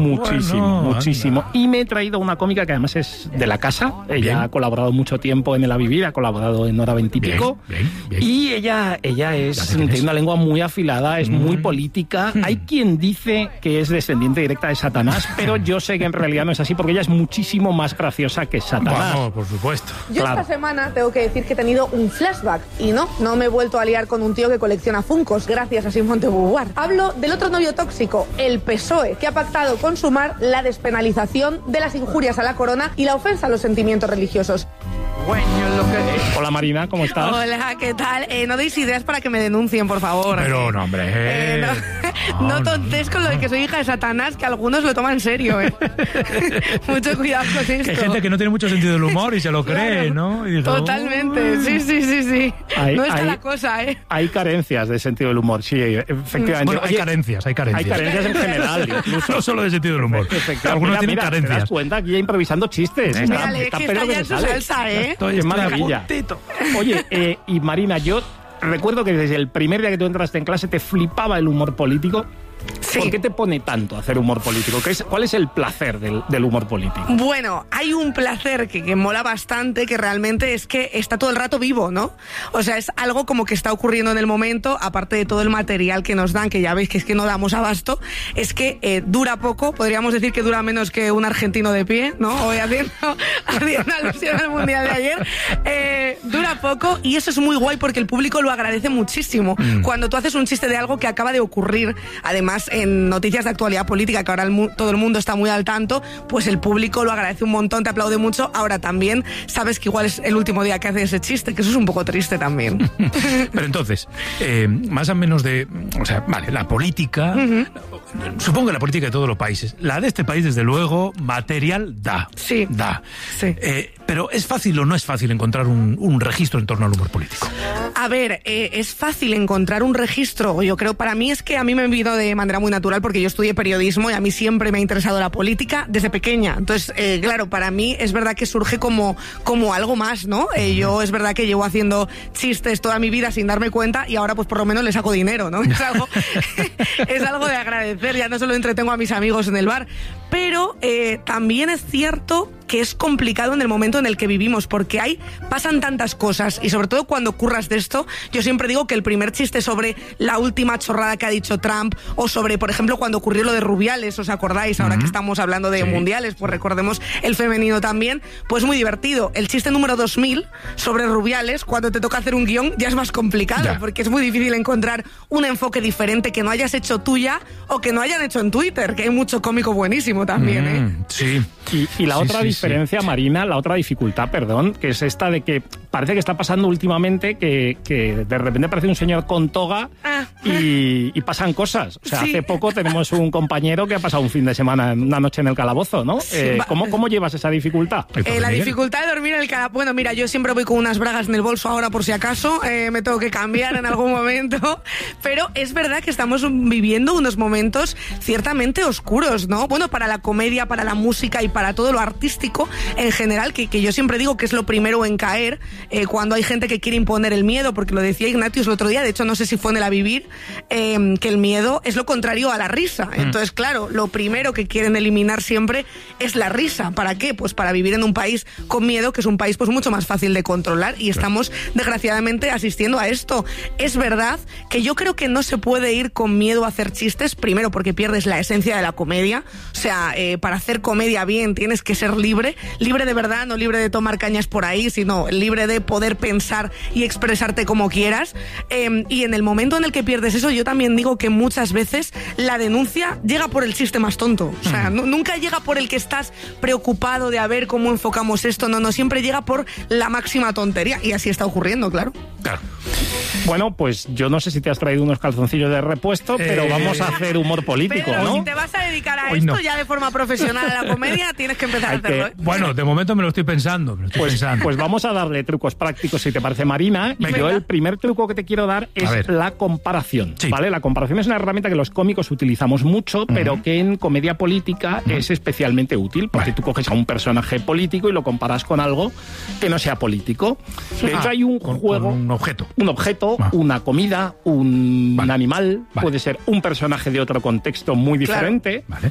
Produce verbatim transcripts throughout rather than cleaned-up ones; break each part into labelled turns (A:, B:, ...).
A: Muchísimo,
B: bueno,
A: muchísimo.
B: Anda.
A: Y me he traído una cómica que además es de la casa. Ella bien. ha colaborado mucho tiempo en El A Vivir, ha colaborado en Hora veintipico.
B: Bien, bien, bien.
A: Y ella, ella es, tiene una lengua muy afilada, es mm. muy política. Mm. Hay quien dice que es descendiente directa de Satanás, pero yo sé que en realidad no es así, porque ella es muchísimo más graciosa que Satanás.
B: Vamos, por supuesto.
C: Yo
A: claro.
C: esta semana tengo que decir que he tenido un flashback. Y no, no me he vuelto a liar con un tío que colecciona Funkos, gracias a Simone de Beauvoir. Hablo del otro novio tóxico, el P S O E, que ha pactado con Sumar la despenalización de las injurias a la corona y la ofensa a los sentimientos religiosos.
A: Hola Marina, ¿cómo estás?
C: Hola, ¿qué tal? Eh, no deis ideas para que me denuncien, por favor.
B: Pero no, hombre.
C: Eh, no, no, no tontes con lo de que soy hija de Satanás, que algunos lo toman en serio, ¿eh? Mucho cuidado con esto.
B: Que hay gente que no tiene mucho sentido del humor y se lo cree,
C: claro,
B: ¿no? Y dice,
C: totalmente, oh. sí, sí, sí, sí.
A: Hay,
C: no está
A: hay,
C: la cosa, ¿eh?
A: Hay carencias de sentido del humor, sí, efectivamente.
B: Bueno, hay
A: Oye,
B: carencias, hay carencias.
A: Hay carencias en general, incluso.
B: No solo de sentido del humor. Algunos
A: mira,
B: tienen
A: mira,
B: carencias.
A: ¿Te das cuenta? Aquí ya improvisando chistes.
B: Venga.
A: Está,
C: Mírale,
A: está
C: que
A: pero
C: está
A: que
C: ya en
A: se
C: tu
A: sale.
C: salsa, ¿eh?
B: Estoy
A: Es maravilla. Oye, eh, y Marina, yo recuerdo que desde el primer día que tú entraste en clase te flipaba el humor político. Sí. ¿Por qué te pone tanto hacer humor político? ¿Qué es, ¿Cuál es el placer del, del humor político?
C: Bueno, hay un placer que, que mola bastante, que realmente es que está todo el rato vivo, ¿no? O sea, es algo como que está ocurriendo en el momento, aparte de todo el material que nos dan, que ya veis que es que no damos abasto, es que eh, dura poco, podríamos decir que dura menos que un argentino de pie, ¿no? Hoy haciendo, haciendo alusión al Mundial de ayer. Eh, dura poco y eso es muy guay porque el público lo agradece muchísimo. Mm. Cuando tú haces un chiste de algo que acaba de ocurrir, además en noticias de actualidad política, que ahora el mu- todo el mundo está muy al tanto, pues el público lo agradece un montón, te aplaude mucho. Ahora también sabes que igual es el último día que hace ese chiste, que eso es un poco triste también.
B: Pero entonces, eh, más o menos de... O sea, vale, la política... Uh-huh. Supongo que la política de todos los países. La de este país, desde luego, material da.
C: Sí.
B: Da.
C: Sí.
B: Eh, pero ¿es fácil o no es fácil encontrar un, un registro en torno al humor político?
C: A ver, eh, es fácil encontrar un registro. Yo creo, para mí es que a mí me vino de manera muy natural porque yo estudié periodismo y a mí siempre me ha interesado la política desde pequeña. Entonces, eh, claro, para mí es verdad que surge como, como algo más, ¿no? Eh, yo es verdad que llevo haciendo chistes toda mi vida sin darme cuenta y ahora pues por lo menos le saco dinero, ¿no? Es algo, es algo de agradecer. Ya no solo entretengo a mis amigos en el bar, pero eh, también es cierto que es complicado en el momento en el que vivimos, porque hay, pasan tantas cosas, y sobre todo cuando curras de esto, yo siempre digo que el primer chiste sobre la última chorrada que ha dicho Trump, o sobre, por ejemplo, cuando ocurrió lo de Rubiales, ¿os acordáis? Ahora uh-huh. que estamos hablando de sí. mundiales, pues recordemos el femenino también, pues muy divertido. El chiste número dos mil sobre Rubiales, cuando te toca hacer un guión, ya es más complicado, ya. porque es muy difícil encontrar un enfoque diferente que no hayas hecho tuya, o que no hayan hecho en Twitter, que hay mucho cómico buenísimo también, ¿eh?
B: Mm, sí.
A: Y, y la
B: sí,
A: otra
B: sí,
A: diferencia, sí. Marina, la otra dificultad, perdón, que es esta de que parece que está pasando últimamente que, que de repente aparece un señor con toga ah. y, y pasan cosas. O sea, sí. hace poco tenemos un compañero que ha pasado un fin de semana, una noche en el calabozo, ¿no? Sí, eh, ¿cómo, ¿Cómo llevas esa dificultad?
C: Eh, la dificultad de dormir en el calabozo. Bueno, mira, yo siempre voy con unas bragas en el bolso ahora por si acaso, eh, me tengo que cambiar en algún momento, pero es verdad que estamos viviendo unos momentos ciertamente oscuros, ¿no? Bueno, para la comedia, para la música y para todo lo artístico en general, que, que yo siempre digo que es lo primero en caer eh, cuando hay gente que quiere imponer el miedo, porque lo decía Ignatius el otro día, de hecho no sé si fue en el A Vivir, eh, que el miedo es lo contrario a la risa. Mm. Entonces, claro, lo primero que quieren eliminar siempre es la risa. ¿Para qué? Pues para vivir en un país con miedo, que es un país pues mucho más fácil de controlar, y estamos desgraciadamente asistiendo a esto. Es verdad que yo creo que no se puede ir con miedo a hacer chistes, primero porque pierdes la esencia de la comedia, o sea, eh, para hacer comedia bien tienes que ser libre, libre de verdad, no libre de tomar cañas por ahí, sino libre de poder pensar y expresarte como quieras, eh, y en el momento en el que pierdes eso, yo también digo que muchas veces la denuncia llega por el chiste más tonto, o sea, no, nunca llega por el que estás preocupado de a ver cómo enfocamos esto, no, no, siempre llega por la máxima tontería, y así está ocurriendo, claro.
B: Claro.
A: Bueno, pues yo no sé si te has traído unos calzoncillos de repuesto, eh... pero vamos a hacer humor político,
C: pero,
A: ¿no?
C: Si te vas a dedicar a
B: Hoy
C: esto
B: no.
C: ya de forma profesional a la comedia, tienes que empezar
A: Hay
C: a hacerlo,
A: que...
C: ¿eh?
B: Bueno, de momento me lo estoy pensando. Me lo estoy
A: pues,
B: pensando.
A: pues vamos a darle trucos prácticos, si te parece, Marina. Y
B: Venga.
A: yo el primer truco que te quiero dar es la comparación,
B: sí.
A: ¿vale? La comparación es una herramienta que los cómicos utilizamos mucho, uh-huh. pero que en comedia política uh-huh. es especialmente útil, porque vale. tú coges a un personaje político y lo comparas con algo que no sea político. De ah, hecho, hay un
B: con,
A: juego...
B: Con un objeto.
A: Un objeto, ah. una comida, un
B: vale.
A: animal,
B: vale.
A: puede ser un personaje de otro contexto muy diferente.
B: Claro. Vale.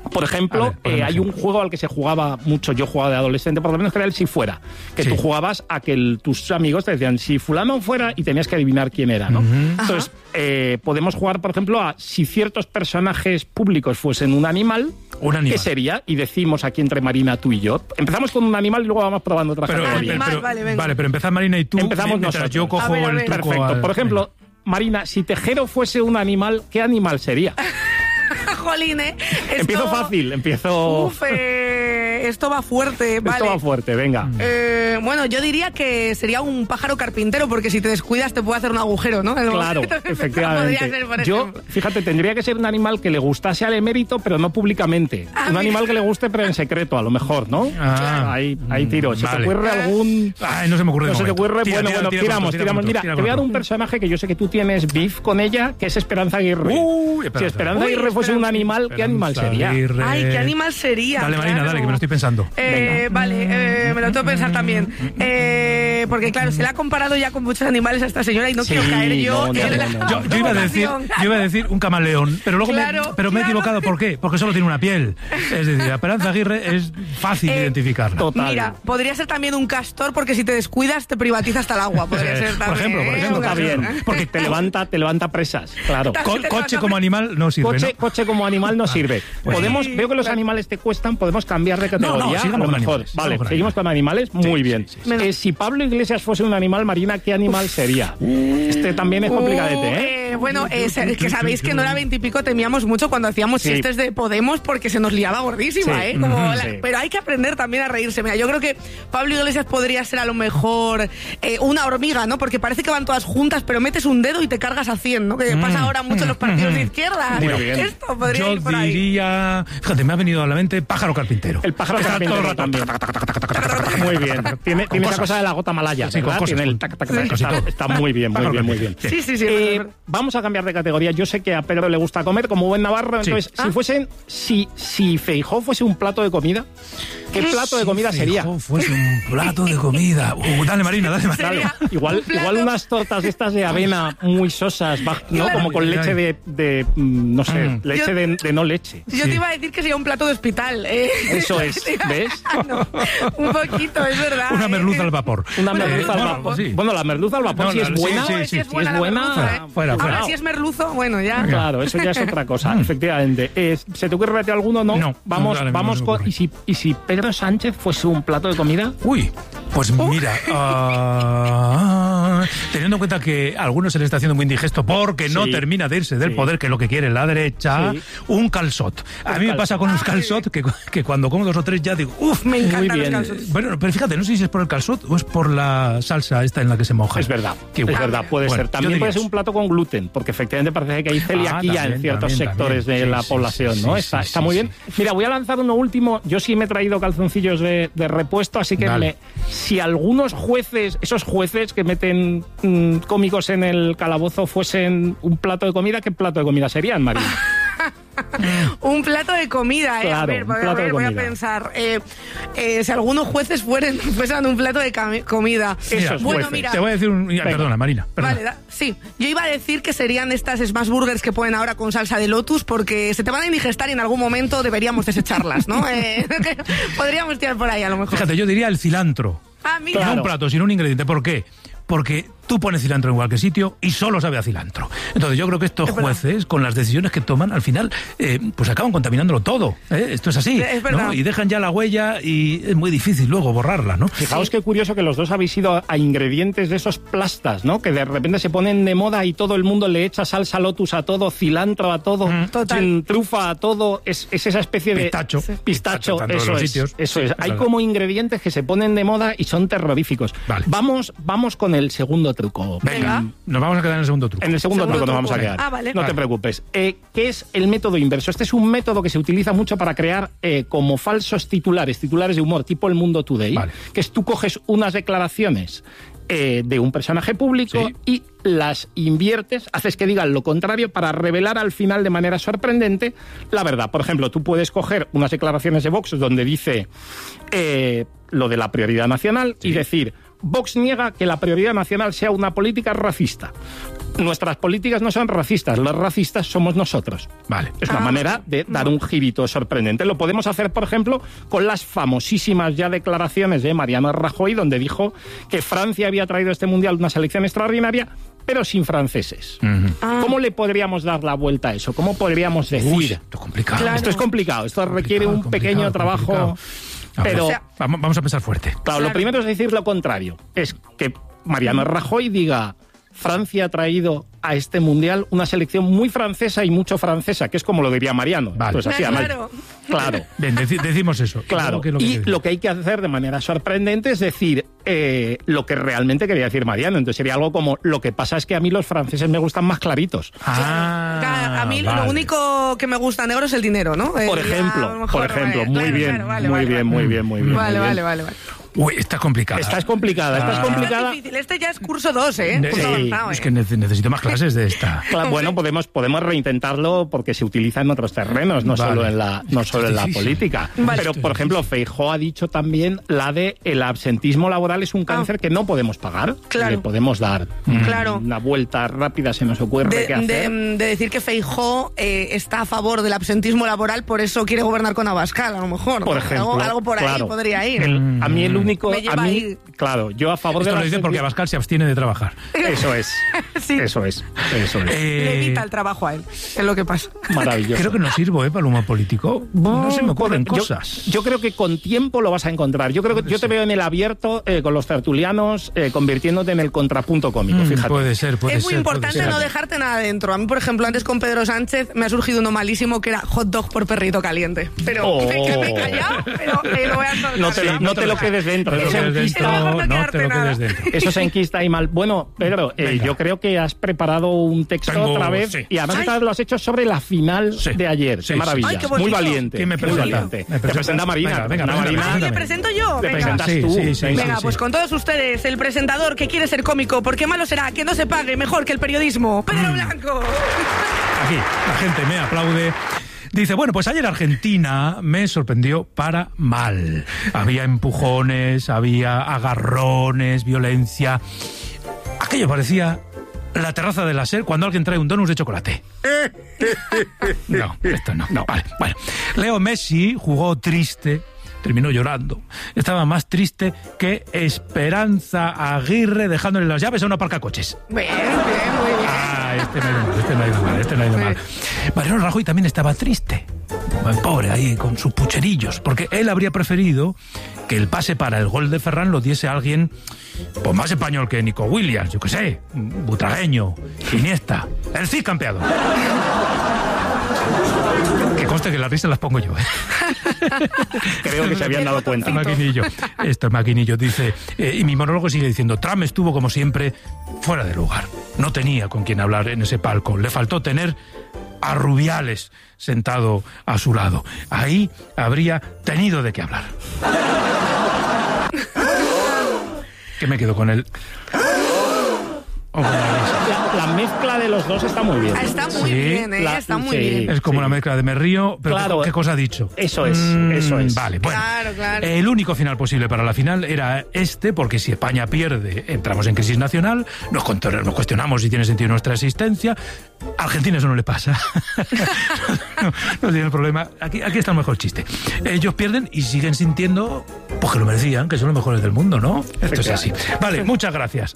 A: Por ejemplo, ver, eh, hay un juego al que se jugaba mucho, yo jugaba de adolescente, por lo menos que era el Si Fuera, que sí. tú jugabas a que el, tus amigos te decían si fulano fuera y tenías que adivinar quién era, ¿no? Uh-huh. Entonces, eh, podemos jugar, por ejemplo, a si ciertos personajes públicos fuesen un animal,
B: un animal.
A: ¿qué sería? Y decimos aquí entre Marina, tú y yo. Empezamos con un animal y luego vamos probando otra
B: pero,
A: categoría.
B: Pero, pero, vale, vale, pero empezamos Marina y tú.
A: Empezamos nosotros.
B: Yo cojo ver, el truco.
A: Perfecto.
B: A...
A: Por ejemplo, Marina, si Tejero fuese un animal, ¿qué animal sería?
C: Jolín, ¿eh? Esto...
A: Empiezo fácil, empiezo...
C: Uf, eh, esto va fuerte, vale.
A: Esto va fuerte, venga.
C: Eh, bueno, yo diría que sería un pájaro carpintero, porque si te descuidas te puede hacer un agujero, ¿no?
A: Claro, efectivamente. Ser, yo, fíjate, tendría que ser un animal que le gustase al emérito, pero no públicamente. Ah, un mira. animal que le guste, pero en secreto, a lo mejor, ¿no? Ah, ahí, ahí tiro. ¿Se vale. te ocurre algún...?
B: Ay, no se me ocurre
A: No se te ocurre...
B: Tira,
A: bueno,
B: tira,
A: bueno,
B: tira,
A: tiramos,
B: tira,
A: tiramos.
B: tira,
A: Mira,
B: tira,
A: te voy a dar un
B: tira.
A: personaje que yo sé que tú tienes beef con ella, que es Esperanza Aguirre.
B: Uy,
A: si Esperanza Aguirre fuese Esperanza, un animal, ¿qué animal sería?
B: Aguirre.
C: Ay, ¿qué animal sería?
B: Dale, Marina,
C: claro.
B: dale, que me lo estoy pensando.
C: Eh, vale, eh, me lo tengo que pensar también. Eh, porque, claro, se le ha comparado ya con muchos animales a esta señora y no sí, quiero caer yo
A: no, no,
C: en
A: no,
C: la
A: no.
B: Yo, yo, iba a decir, yo iba a decir un camaleón, pero luego
C: claro,
B: me, pero me
C: claro.
B: he equivocado. ¿Por qué? Porque solo tiene una piel. Es decir, Esperanza Aguirre es fácil
C: eh,
B: identificarla.
A: Total.
C: Mira, podría ser también un castor, porque si te descuidas te privatiza hasta el agua. Podría ser también.
B: Por ejemplo, por ejemplo,
A: está bien. Porque te levanta, te levanta presas, claro.
B: Co coche como animal no sirve,
A: Coche,
B: ¿no?
A: coche como animal no sirve.
B: Pues
A: podemos,
C: sí,
A: veo que los
C: claro.
A: animales te cuestan, podemos cambiar de categoría.
B: No, no, sigamos
A: a lo
B: con
A: mejor.
B: animales,
A: Vale,
B: con
A: seguimos con animales. Muy
B: sí,
A: bien.
B: Sí, sí,
A: sí. Eh, si Pablo Iglesias fuese un animal, Marina, ¿qué animal sería? Este también es complicadete, ¿eh?
C: Uh, eh bueno, eh, que sabéis que no era veintipico, temíamos mucho cuando hacíamos
A: sí.
C: chistes de Podemos porque se nos liaba gordísima,
A: sí.
C: ¿eh? Como
A: Mm-hmm.
C: la,
A: sí.
C: pero hay que aprender también a reírse. Mira, yo creo que Pablo Iglesias podría ser a lo mejor eh, una hormiga, ¿no? Porque parece que van todas juntas, pero metes un dedo y te cargas a cien, ¿no? Que mm. pasa ahora mucho en los partidos de izquierda.
A: Muy bien.
C: Esto podría
B: yo
C: ir por ahí.
B: diría... Fíjate, me ha venido a la mente pájaro carpintero.
A: El pájaro
B: Está
A: carpintero
B: todo el rato.
A: también. Muy bien. Tiene, tiene esa cosa de la gota malaya,
B: sí,
A: ¿verdad?
B: con cosas,
A: Tiene el
B: con-
A: tac, tac,
B: sí.
A: tac. Está, está muy bien, muy bien, muy bien.
C: Sí, sí, sí.
A: Eh,
C: es verdad.
A: vamos a cambiar de categoría. Yo sé que a Pedro le gusta comer como buen navarro.
B: Sí.
A: Entonces,
C: Ah.
A: si fuesen, si, si Feijóo fuese un plato de comida, ¿qué plato de comida
B: Si
A: sería?
B: Feijóo fuese un plato de comida. Uh, dale, Marina, dale, Marina.
C: Sería
A: Igual,
C: un plato-
A: igual unas tortas estas de avena muy sosas, baj- ¿no?
C: Claro.
A: Como con leche de, de mm, no sé,
B: Mm.
A: leche
C: Yo-
A: de, de no leche.
C: Yo
B: sí.
C: te iba a decir que sería un plato de hospital. ¿eh?
A: Eso es, ¿ves?
C: No, un poquito, es verdad.
B: Una
C: ¿eh?
B: merluza al vapor.
A: Una
C: Bueno,
A: merluza al
B: bueno,
A: vapor.
B: sí.
A: Bueno, la merluza al vapor
B: No,
A: si
B: no,
A: es
B: sí,
A: buena,
B: sí,
C: Ay,
B: sí,
C: si es
A: si
C: buena
A: es
C: la
A: buena,
C: merluza, ¿eh?
B: fuera, fuera.
C: Ahora, si es merluzo, bueno, ya.
A: claro, eso ya es otra cosa, efectivamente. Eh, ¿Se te ocurre a ti alguno? No.
B: No,
A: Vamos,
B: no, dale,
A: vamos
B: no me
A: con.
B: ocurre.
A: ¿Y si, ¿Y si Pedro Sánchez fuese un plato de comida?
B: Uy, pues mira, ah, teniendo en cuenta que a algunos se le está haciendo muy indigesto porque no
A: Sí.
B: termina de irse del
A: Sí.
B: poder, que es lo que quiere la derecha,
A: Sí.
B: un calzot. A
A: Un
B: mí me pasa
A: calzot.
B: con los calzot que, que cuando como dos o tres ya digo, uff,
C: Me
A: Muy
C: encantan los
A: bien.
C: calzots.
B: bueno, pero fíjate, no sé si es por el calzot o es por la salsa esta en la que se moja.
A: Es verdad,
B: Que
A: es
B: igual.
A: verdad, puede
B: Bueno,
A: ser.
B: yo
A: También
B: diría
A: puede ser
B: eso.
A: un plato con gluten, porque efectivamente parece que hay celiaquía
B: también,
A: en ciertos
B: también,
A: sectores
B: también.
A: de
B: Sí,
A: la
B: sí,
A: población,
B: sí,
A: ¿no?
B: sí,
A: está
B: sí,
A: está
B: sí,
A: muy
B: sí.
A: bien. Mira, voy a lanzar uno último. Yo sí me he traído calzoncillos de, de repuesto, así que
B: Dale.
A: me- si algunos jueces, esos jueces que meten mm, cómicos en el calabozo fuesen un plato de comida, ¿qué plato de comida serían, María?
C: Un plato de comida, ¿eh?
A: Claro,
C: a ver,
A: un
C: a ver,
A: plato de
C: voy a
A: comida.
C: pensar. Eh, eh, si algunos jueces fueran, fueran un plato de cami- comida.
A: Esos
C: bueno,
A: jueces.
C: mira.
B: Te voy a decir un...
A: Venga.
B: Perdona, Marina. perdona.
C: Vale, da- sí. Yo iba a decir que serían estas smash burgers que ponen ahora con salsa de lotus porque se te van a indigestar y en algún momento deberíamos desecharlas, ¿no? Eh, podríamos tirar por ahí a lo mejor.
B: Fíjate, yo diría el cilantro.
C: Ah, mira.
B: No
A: Claro.
B: un plato, sino un ingrediente. ¿Por qué? Porque tú pones cilantro en cualquier sitio y solo sabe a cilantro. Entonces yo creo que estos
C: Es verdad.
B: jueces, con las decisiones que toman, al final, eh, pues acaban contaminándolo todo. ¿eh? Esto es así.
C: Es verdad.
B: ¿no? Y dejan ya la huella y es muy difícil luego borrarla, ¿no?
A: Fijaos qué curioso que los dos habéis ido a, a ingredientes de esos plastas, ¿no? Que de repente se ponen de moda y todo el mundo le echa salsa lotus a todo, cilantro a todo,
C: Total.
A: chin, trufa a todo. Es, es esa especie de...
B: Pistacho.
A: Sí. Pistacho,
B: Pistacho, tanto en
A: eso
B: los
A: es.
B: sitios.
A: Eso
B: Sí,
A: es.
B: es
A: Hay
B: verdad.
A: como ingredientes que se ponen de moda y son terroríficos.
B: Vale.
A: Vamos, vamos con el segundo truco.
C: Venga.
B: Nos vamos a quedar en el segundo truco.
A: En el segundo,
C: Segundo
A: truco nos vamos a
C: truco.
A: quedar.
C: Ah, vale.
A: No
B: Vale.
A: te preocupes. Eh, ¿Qué es el método inverso? Este es un método que se utiliza mucho para crear eh, como falsos titulares, titulares de humor, tipo El Mundo Today,
B: Vale.
A: que es tú coges unas declaraciones eh, de un personaje público
B: Sí.
A: y las inviertes, haces que digan lo contrario para revelar al final de manera sorprendente la verdad. Por ejemplo, tú puedes coger unas declaraciones de Vox donde dice eh, lo de la prioridad nacional
B: Sí.
A: y decir... Vox niega que la prioridad nacional sea una política racista. Nuestras políticas no son racistas, los racistas somos nosotros. Vale. Es una ah, manera de dar un girito sorprendente. Lo podemos hacer, por ejemplo, con las famosísimas ya declaraciones de Mariano Rajoy, donde dijo que Francia había traído a este mundial una selección extraordinaria, pero sin franceses. Uh-huh. Ah. ¿Cómo le podríamos dar la vuelta a eso? ¿Cómo podríamos decir?
B: Uy, esto es complicado.
A: Claro. Esto es complicado, esto requiere un pequeño trabajo. Pero,
B: o sea, vamos a pensar fuerte.
A: Claro, claro, lo primero es decir lo contrario. Es que Mariano Rajoy diga: Francia ha traído a este mundial una selección muy francesa y mucho francesa, que es como lo diría Mariano. Vale. Pues así,
C: claro.
A: Claro.
B: Bien, dec- decimos eso.
A: Claro.
B: Que lo que
A: y
B: decir.
A: lo que hay que hacer de manera sorprendente es decir eh, lo que realmente quería decir Mariano. Entonces sería algo como: lo que pasa es que a mí los franceses me gustan más claritos.
B: Ah,
C: claro. A mí
B: vale.
C: lo único que me gusta negro es el dinero, ¿no?
A: Por
C: el,
A: ejemplo,
C: mejor,
A: por ejemplo, muy
C: claro,
A: bien,
C: claro, vale,
A: muy
C: vale,
A: bien,
C: vale.
A: muy bien, muy bien.
C: Vale,
A: muy
C: vale,
A: bien.
C: vale, vale.
B: Uy, esta es complicada.
A: Esta es complicada, esta es complicada.
C: Es difícil. Este ya es curso dos, ¿eh?
B: Ne-
C: Curso
B: sí,
C: avanzado,
B: es
C: ¿eh?
B: que ne- necesito más clases de esta.
A: Claro, bueno, podemos, podemos reintentarlo porque se utiliza en otros terrenos, no
B: Vale.
A: solo en la, no solo en la
B: difícil.
A: política.
C: Vale.
A: Pero, por ejemplo, Feijóo ha dicho también la de el absentismo laboral es un cáncer ah. que no podemos pagar.
C: Claro.
A: Le podemos dar
C: claro.
A: una vuelta rápida, se nos ocurre
C: de,
A: qué hacer.
C: De, de decir que Feijóo eh, está a favor del absentismo laboral, por eso quiere gobernar con Abascal, a lo mejor.
A: Por ejemplo.
C: Algo, algo por
A: claro.
C: ahí podría ir.
A: El, a mí el único...
C: Me lleva
A: a mí,
C: ahí.
A: Claro, yo a favor
B: Esto
A: de
B: lo
A: la
B: dice porque Abascal se abstiene de trabajar.
A: Eso es.
C: Sí.
A: Eso es. Eso es.
B: Eh,
C: Le evita el trabajo a él, es lo que pasa.
A: Maravilloso.
B: Creo que no sirvo, ¿eh? Para el humor político. No, no se me ocurren
A: yo,
B: cosas.
A: Yo creo que con tiempo lo vas a encontrar. Yo creo que yo te veo en el abierto eh, con los tertulianos eh, convirtiéndote en el contrapunto cómico,
B: Mm,
A: fíjate.
B: puede ser, puede
C: es muy
B: ser,
C: importante
B: puede ser.
C: no dejarte nada dentro. A mí, por ejemplo, antes con Pedro Sánchez me ha surgido uno malísimo que era hot dog por perrito caliente. Pero
A: Oh.
C: me, me he callado, pero eh, lo voy a soltar.
A: No te, lo- no te lo quedes dentro.
B: No
A: Eso
B: te
A: se
B: lo quedes
A: enquista,
B: dentro,
C: no
B: no te
C: quedarte
B: lo
C: nada.
B: quedes dentro.
A: eso se enquista y mal. Bueno, Pedro, eh,
B: Venga.
A: yo creo que has preparado un texto
B: Tengo-
A: otra vez
B: sí.
A: y además
C: Ay.
A: esta vez lo has hecho sobre la final
B: Sí.
A: de ayer.
B: Sí,
A: Qué maravilla.
C: sí. Ay, qué
A: Muy
C: bonito.
A: valiente.
B: ¿Quién me
A: muy
B: presenta?
A: valiente.
B: ¿Me
A: Te
B: presentas?
A: presenta Marina.
B: Venga, venga,
A: Presenta
B: Marina,
A: Marina.
C: Ay, ¿le
B: preséntame.
C: presento yo?
A: Te
C: Venga.
A: presentas
B: Sí,
A: tú.
B: sí, sí,
C: Venga,
B: sí,
C: pues
B: sí.
C: con todos ustedes, el presentador que quiere ser cómico, porque malo será que no se pague mejor que el periodismo. Pedro Blanco.
B: Aquí, la gente me aplaude. Dice, bueno, pues ayer Argentina me sorprendió para mal. Había empujones, había agarrones, violencia. Aquello parecía la terraza de la SER cuando alguien trae un donus de chocolate. No, esto no. no. Vale, bueno. Leo Messi jugó triste, terminó llorando. Estaba más triste que Esperanza Aguirre dejándole las llaves a una aparcacoches.
C: Bien, bien, muy bien.
B: Ah, este no ha ido mal, este no ha ido mal, este no ha ido mal. Mariano Rajoy también estaba triste. Pobre ahí, con sus pucherillos, porque él habría preferido que el pase para el gol de Ferran lo diese alguien pues más español que Nico Williams, yo qué sé, Butragueño, Iniesta, el Cid campeado. Que conste que las risas las pongo yo, ¿eh?
A: Creo que se habían dado cuenta.
B: Maquinillo. Esto es Maquinillo, dice. Eh, y mi monólogo sigue diciendo: Trump estuvo, como siempre, fuera de lugar. No tenía con quién hablar en ese palco. Le faltó tener a Rubiales sentado a su lado. Ahí habría tenido de qué hablar. ¿Qué me quedo con él? Oh, con la risa.
A: La, la mezcla de los dos está muy bien.
C: Ah, está muy
B: Sí,
C: bien, ¿eh?
A: la-
C: está muy
A: sí.
C: bien.
B: Es como
A: Sí.
B: una mezcla de me río, pero
A: Claro.
B: ¿qué, qué cosa ha dicho?
A: Eso es,
B: Mm,
A: eso es.
B: Vale, bueno.
C: Claro, claro.
B: El único final posible para la final era este, porque si España pierde, entramos en crisis nacional, nos, contra- nos cuestionamos si tiene sentido nuestra existencia. A Argentina eso no le pasa. no, no tiene problema. Aquí, aquí está el mejor chiste. Ellos pierden y siguen sintiendo pues que lo merecían, que son los mejores del mundo, ¿no? Esto es así. Vale, muchas gracias.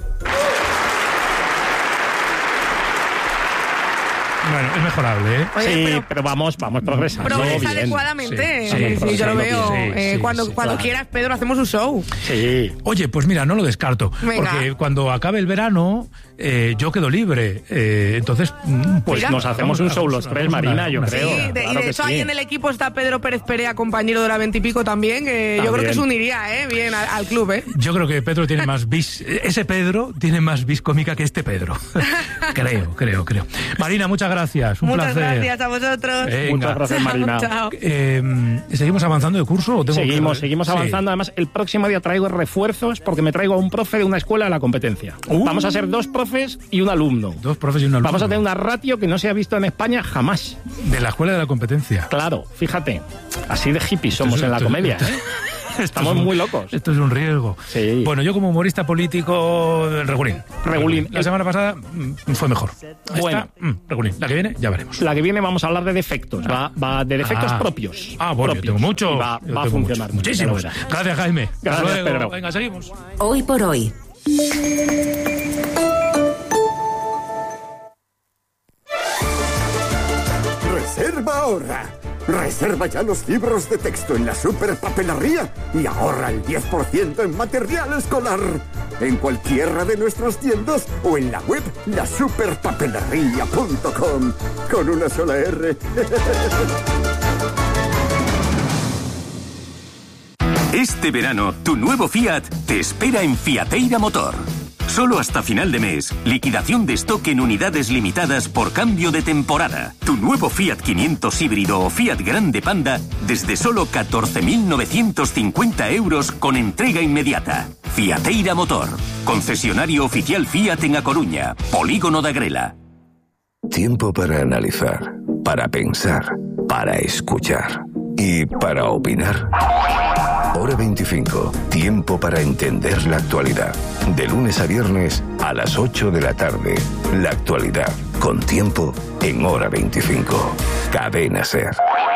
B: Bueno, es mejorable, ¿eh?
C: Oye,
A: Sí,
C: pero-
A: pero, vamos, vamos progresando.
C: Progresa
A: bien.
C: adecuadamente.
B: Sí,
C: Sí,
B: sí,
C: sí, yo lo
B: sí,
C: veo.
B: sí,
C: Eh,
B: sí,
C: cuando
B: sí,
C: cuando
A: claro.
C: quieras, Pedro, hacemos un show.
A: Sí.
B: Oye, pues mira, no lo descarto.
C: Venga.
B: Porque cuando acabe el verano, eh, yo quedo libre. Eh, entonces, mm,
A: Pues
C: Mira.
A: nos hacemos un show los tres, Marina, yo
B: una-
A: creo.
C: Sí, de, y
A: Claro
C: de
A: que
C: hecho
A: sí.
C: ahí en el equipo está Pedro Pérez Perea, compañero de la veintipico también, que yo
A: También.
C: creo que se uniría, ¿eh? Bien al, al club, ¿eh?
B: Yo creo que Pedro tiene más bis. Ese Pedro tiene más bis cómica que este Pedro. creo, creo, creo. Marina, muchas gracias. Un
C: Muchas
B: placer.
C: gracias a vosotros.
B: Venga.
A: Muchas gracias, Marina.
C: Chao.
B: Eh, ¿Seguimos avanzando de curso? O tengo
A: Seguimos,
B: que-
A: seguimos
B: Sí.
A: avanzando. Además, el próximo día traigo refuerzos porque me traigo a un profe de una escuela de la competencia.
B: Uh.
A: Vamos a ser dos profes y un alumno.
B: Dos profes y un alumno.
A: Vamos a tener una ratio que no se ha visto en España jamás.
B: De la escuela de la competencia.
A: Claro, fíjate. Así de hippies somos
B: Entonces,
A: en la
B: entonces,
A: comedia. ¿eh? Estamos
B: es un,
A: muy locos.
B: Esto es un riesgo.
A: Sí.
B: Bueno, yo como humorista político, regulín.
A: Regulín.
B: La semana pasada mm, fue mejor. Esta,
A: Bueno.
B: mm, regulín. La que viene, ya veremos.
A: La que viene vamos a hablar de defectos, va, va de defectos
B: Ah.
A: propios.
B: Ah, bueno,
A: propios.
B: yo tengo mucho.
A: Y va,
B: Yo
A: va a
B: tengo
A: funcionar.
B: mucho. Muchísimos.
A: Ya lo verás.
B: Gracias, Jaime.
A: Gracias,
B: Hasta luego.
A: Pedro.
B: Venga, seguimos.
D: Hoy por hoy.
E: Reserva ahora. Reserva ya los libros de texto en la Superpapelería y ahorra el diez por ciento en material escolar. En cualquiera de nuestras tiendas o en la web la superpapelería punto com. Con una sola R.
F: Este verano, tu nuevo Fiat te espera en Fiateira Motor. Solo hasta final de mes, liquidación de stock en unidades limitadas por cambio de temporada. Tu nuevo Fiat quinientos híbrido o Fiat Grande Panda desde solo catorce mil novecientos cincuenta euros con entrega inmediata. Fiateira Motor, concesionario oficial Fiat en A Coruña, Polígono da Grela.
G: Tiempo para analizar, para pensar, para escuchar y para opinar. Hora veinticinco. Tiempo para entender la actualidad. De lunes a viernes a las ocho de la tarde. La actualidad con Tiempo en Hora veinticinco. Cadena SER.